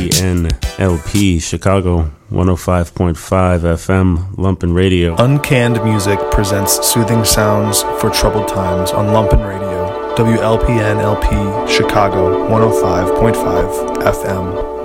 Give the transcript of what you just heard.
WLPNLP, Chicago, 105.5 FM, Lumpen Radio. Uncanned Music presents soothing sounds for troubled times on Lumpen Radio. WLPNLP, Chicago, 105.5 FM.